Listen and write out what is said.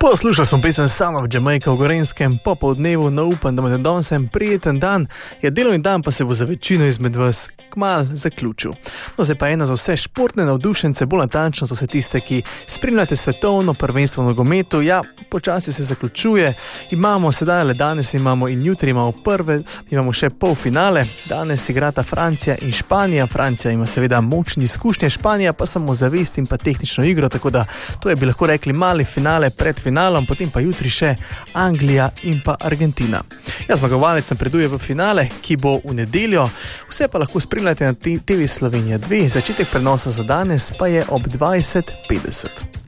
Poslušal sem pesem Son of Jamaica v Gorenjskem popoldnevu, no upam, da imate danes en prijeten dan. Delovni dan pa se bo za večino izmed vas kmalu zaključil. No, zdaj pa ena za vse športne navdušence, bolj natančno za vse tiste, ki spremljate svetovno prvenstvo v nogometu. Ja, počasi se zaključuje. Imamo sedaj le danes, imamo in jutri imamo še polfinale. Danes igrata Francija in Španija. Francija ima seveda močni izkušnje, Španija pa samo zavest in pa tehnično igro, tako da to bi lahko rekli mali finale pred finalom, potem pa jutri še Anglija in pa Argentina. Zmagovalec napreduje v finale, ki bo v nedeljo. Vse pa lahko spremljate na TV Slovenija 2. Začetek prenosa za danes pa je ob 20:50.